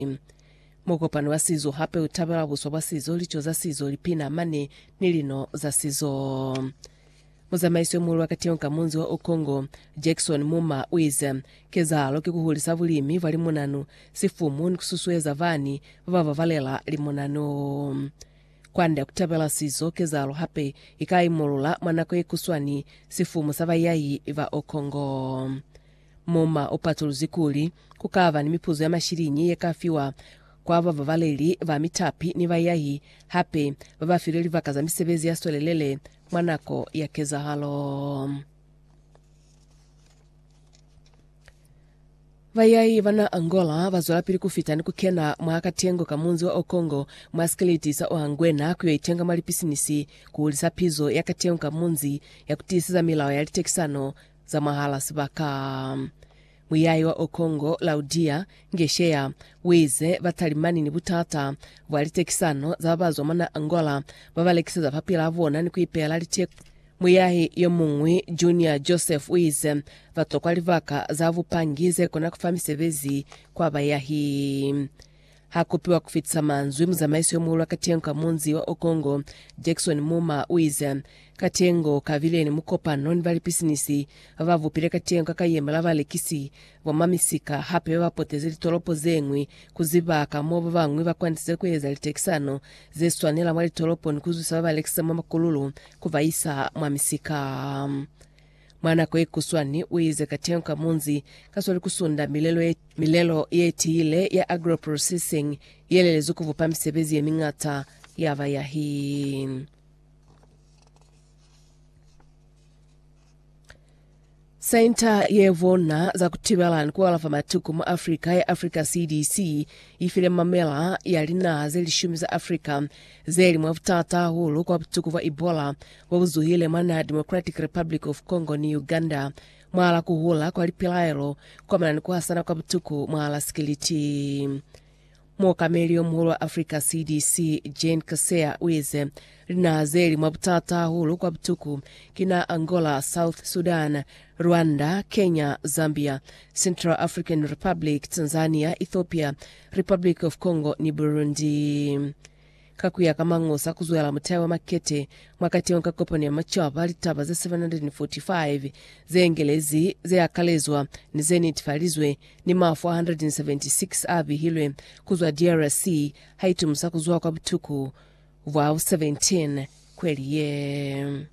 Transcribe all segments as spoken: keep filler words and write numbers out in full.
Mokopano wa sizo hape utabela buswa wa sizo licho za sizo lipina mane nilino za sizo. Muzamaiso mwulu wakati yonka munzi wa Okongo Jackson Muma Wize kezalo kikuhulisa vulimi vali munanu sifumu nikususueza vani vava valela limunanu. Kwanda kutabela sizo kezalo hape ikaimulula mwanako ikuswani sifumu savayayi va Okongo. Muma opatuluzikuli kukava ni mipuzo ya mashirinyi yekafiwa kwa vava valeri va mitapi ni vayayi hape vava fireli vakaza misebezi ya solelele mwanako ya keza halo. Vayayi vana Angola vazola pili kufita ni kukena mwaka tengo kamunzi wa Okongo mwaskiliti sa ohangwena kuyo itenga malipisinisi kuulisa pizo ya katengo kamunzi ya kutisiza milao ya litekisano za mahala sibaka. Muyayi wa Okongo Laudia Ngeshea Wize vatalimani ni butata walitekisano za bazo mana Angola vavalekisa za papila avona ni kuipela litek. Muyayi yomungwi Junior Joseph Wize vatokwa livaka za vupangize kona kufamisevezi kwa bayahi. Hakupiwa kufitisa manzui muzamaiso yomulu katengo kamunzi wa Okongo Jackson Muma Wize katengo kavile ni mukopano ni valipisinisi vavupile katengo kakayemba lavalekisi vomamisika hape vapotezeli tolopo zengwi kuzibaka mobo vangwi vakwandise kweza litekisano zeswanela mwali tolopo ni kuzuisa vavalekisa mwamakululu kuvaisa mwamisika. Mwana kwe kuswani Wize katengo kamunzi kaswali kusunda milelo, ye, milelo yeti ile ya agroprocessing yelelezo kuvupa misebezi ya mingata ya vayahi. Sainta yevona za kutibala kwa alafa matuku mu Afrika ya Africa C D C ifile mamela ya lina zeli shumi za Afrika zeli mwavutata hulu kwa butuku wa Ebola wabuzuhile mana Democratic Republic of Congo ni Uganda mwala kuhula kwa lipilaelo kwa manani kwa hasana kwa butuku mwala skiliti. Mwoka melio mhulu wa Africa C D C Jane Kasea Wize lina zeli mwavutata hulu kwa butuku kina Angola, South Sudan, Rwanda, Kenya, Zambia, Central African Republic, Tanzania, Ethiopia, Republic of Congo ni Burundi. Kakuya kamangosa kuzuela mutawa makete mwakati wanka koponi ya machaba litaba za seven hundred forty-five zengelezi ze akalezwa ni zenitfalizwe ni mafu one hundred seventy-six abi hilwe kuzwa D R C haitu msa kuzwa kwa butuku vwa seventeen kweli ye.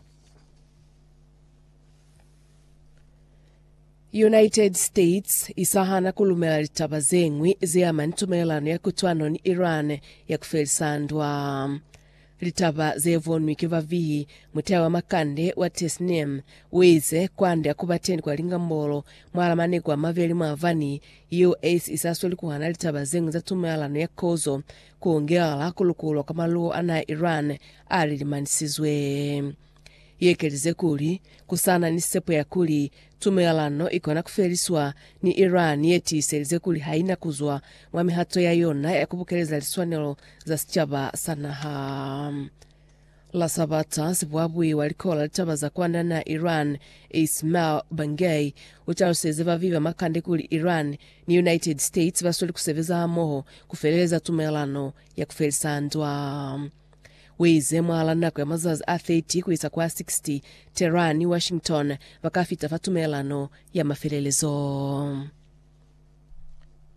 United States isahana kulumela litaba zengwi ziyama nitumelano ya kutwano ni Iran ya kufelisandwa. Litaba zevonwi kiva vihi mutawa makande wa Tesnim Wize kwande akubateni kwa lingambolo mwala manegwa maveli mwavani U S isasweli kuhana litaba zengwi za tumelano ya kozo kuongela kulukulo kama luo ana Iran alilimanisizwe. Yekelize kuli kusana ni sepo ya kuli tumelano ikona kufeliswa ni Iran yeti selize kuli haina kuzwa mwamihato ya yona ya kubukeleza liswanelo za sichaba sanaha. La Sabata sibuabui walikola litaba za kwanda na Iran Ismail Bangay ucharusezeva viva makande kuli Iran ni United States vasuli kuseveza hamoho kufeleza tumelano ya kufelisandwa. Wize mwala nako ya mazazi a thirty kuisa kwa sixty Tehran, Washington wakafita fatumelano ya mafelelezo.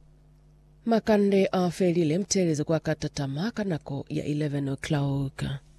Makande a felile mteleze kwa katatama kanako ya eleven o'clock.